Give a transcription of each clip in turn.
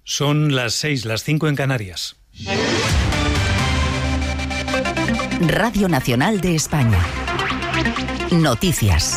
Son las 6, las 5 en Canarias. Radio Nacional de España. Noticias.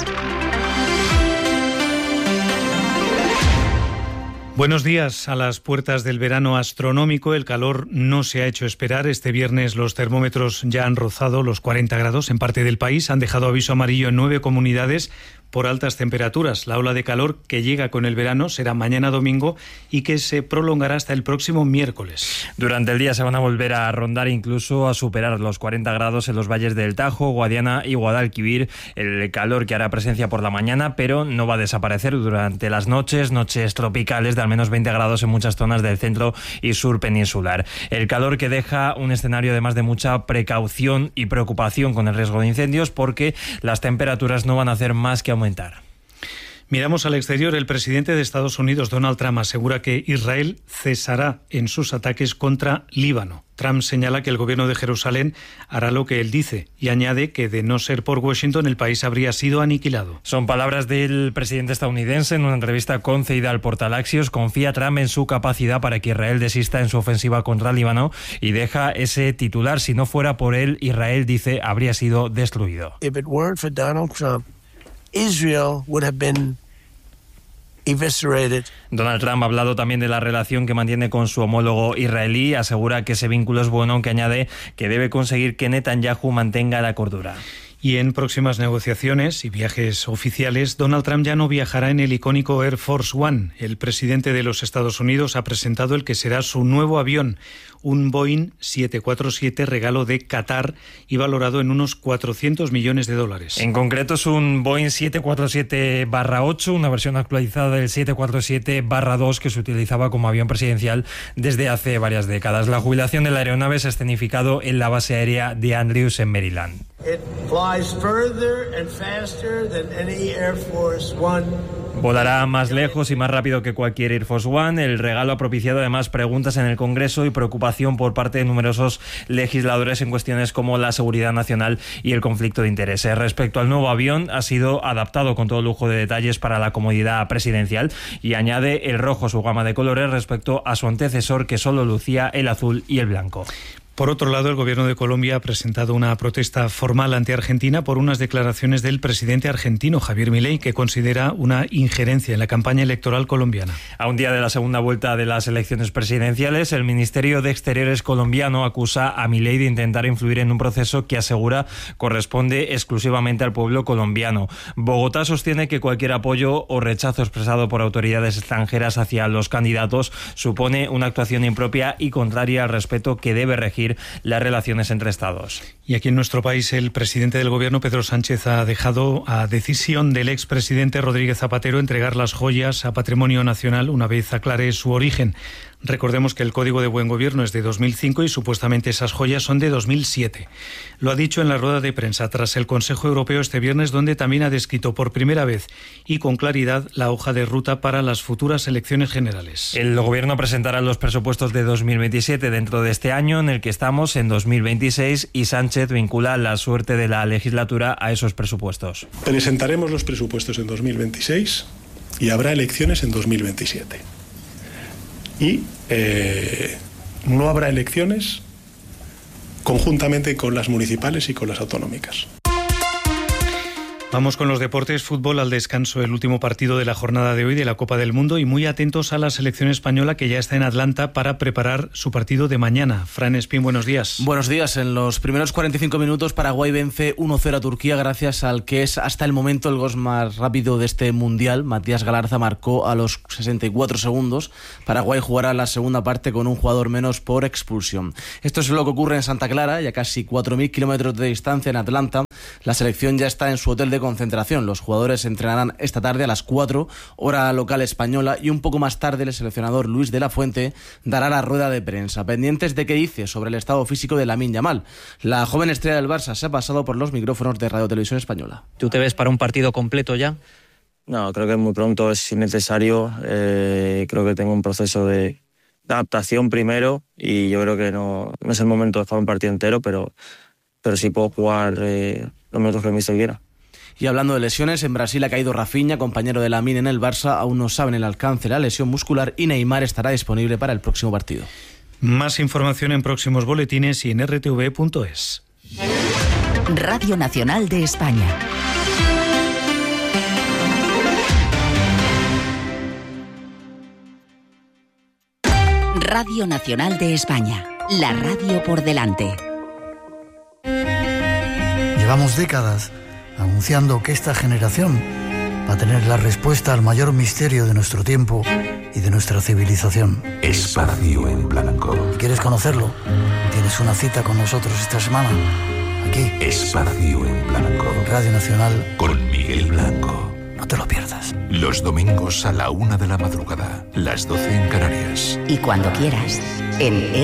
Buenos días. A las puertas del verano astronómico, el calor no se ha hecho esperar. Este viernes los termómetros ya han rozado los 40 grados en parte del país. Han dejado aviso amarillo en 9 comunidades por altas temperaturas. La ola de calor que llega con el verano será mañana domingo y que se prolongará hasta el próximo miércoles. Durante el día se van a volver a rondar, incluso a superar los 40 grados en los valles del Tajo, Guadiana y Guadalquivir. El calor que hará presencia por la mañana, pero no va a desaparecer durante las noches tropicales de al menos 20 grados en muchas zonas del centro y sur peninsular. El calor que deja un escenario además de mucha precaución y preocupación con el riesgo de incendios, porque las temperaturas no van a hacer más que aumentar. Miramos al exterior. El presidente de Estados Unidos, Donald Trump, asegura que Israel cesará en sus ataques contra Líbano. Trump señala que el gobierno de Jerusalén hará lo que él dice y añade que, de no ser por Washington, el país habría sido aniquilado. Son palabras del presidente estadounidense en una entrevista concedida al portal Axios. Confía Trump en su capacidad para que Israel desista en su ofensiva contra Líbano y deja ese titular: si no fuera por él, Israel, dice, habría sido destruido. If it weren't for Donald Trump, Israel would have been eviscerated. Donald Trump ha hablado también de la relación que mantiene con su homólogo israelí. Asegura que ese vínculo es bueno, aunque añade que debe conseguir que Netanyahu mantenga la cordura. Y en próximas negociaciones y viajes oficiales, Donald Trump ya no viajará en el icónico Air Force One. El presidente de los Estados Unidos ha presentado el que será su nuevo avión, un Boeing 747 regalo de Qatar y valorado en unos $400 millones. En concreto es un Boeing 747-8, una versión actualizada del 747-2 que se utilizaba como avión presidencial desde hace varias décadas. La jubilación de la aeronave se ha escenificado en la base aérea de Andrews en Maryland. Volará más lejos y más rápido que cualquier Air Force One. El regalo ha propiciado además preguntas en el Congreso y preocupación por parte de numerosos legisladores en cuestiones como la seguridad nacional y el conflicto de intereses. Respecto al nuevo avión, ha sido adaptado con todo lujo de detalles para la comodidad presidencial y añade el rojo, su gama de colores, respecto a su antecesor, que solo lucía el azul y el blanco. Por otro lado, el gobierno de Colombia ha presentado una protesta formal ante Argentina por unas declaraciones del presidente argentino, Javier Milei, que considera una injerencia en la campaña electoral colombiana. A un día de la segunda vuelta de las elecciones presidenciales, el Ministerio de Exteriores colombiano acusa a Milei de intentar influir en un proceso que asegura corresponde exclusivamente al pueblo colombiano. Bogotá sostiene que cualquier apoyo o rechazo expresado por autoridades extranjeras hacia los candidatos supone una actuación impropia y contraria al respeto que debe regir las relaciones entre Estados. Y aquí en nuestro país, el presidente del gobierno, Pedro Sánchez, ha dejado a decisión del expresidente Rodríguez Zapatero entregar las joyas a Patrimonio Nacional una vez aclare su origen. Recordemos que el Código de Buen Gobierno es de 2005 y supuestamente esas joyas son de 2007. Lo ha dicho en la rueda de prensa tras el Consejo Europeo este viernes, donde también ha descrito por primera vez y con claridad la hoja de ruta para las futuras elecciones generales. El Gobierno presentará los presupuestos de 2027 dentro de este año en el que estamos, en 2026, y Sánchez vincula la suerte de la legislatura a esos presupuestos. Presentaremos los presupuestos en 2026 y habrá elecciones en 2027. Y no habrá elecciones conjuntamente con las municipales y con las autonómicas. Vamos con los deportes. Fútbol al descanso, el último partido de la jornada de hoy de la Copa del Mundo, y muy atentos a la selección española que ya está en Atlanta para preparar su partido de mañana. Fran Espín, buenos días. Buenos días. En los primeros 45 minutos Paraguay vence 1-0 a Turquía gracias al que es hasta el momento el gol más rápido de este Mundial. Matías Galarza marcó a los 64 segundos. Paraguay jugará la segunda parte con un jugador menos por expulsión. Esto es lo que ocurre en Santa Clara, y a casi 4.000 kilómetros de distancia en Atlanta. La selección ya está en su hotel de concentración. Los jugadores entrenarán esta tarde a las 4, hora local española, y un poco más tarde el seleccionador Luis de la Fuente dará la rueda de prensa, pendientes de qué dice sobre el estado físico de Lamine Yamal. La joven estrella del Barça se ha pasado por los micrófonos de Radio Televisión Española. ¿Tú te ves para un partido completo ya? No, creo que es muy pronto, es innecesario. Creo que tengo un proceso de adaptación primero, y yo creo que no es el momento de jugar un partido entero, pero sí puedo jugar los minutos que el míster quiera. Y hablando de lesiones, en Brasil ha caído Rafinha, compañero de Lamine en el Barça. Aún no saben el alcance de la lesión muscular y Neymar estará disponible para el próximo partido. Más información en próximos boletines y en rtv.es. Radio Nacional de España. Radio Nacional de España. La radio por delante. Llevamos décadas anunciando que esta generación va a tener la respuesta al mayor misterio de nuestro tiempo y de nuestra civilización. Espacio en Blanco. ¿Quieres conocerlo? Tienes una cita con nosotros esta semana, aquí. Espacio en Blanco. En Radio Nacional. Con Miguel Blanco. No te lo pierdas. Los domingos a la 1 de la madrugada, las 12 en Canarias. Y cuando quieras, en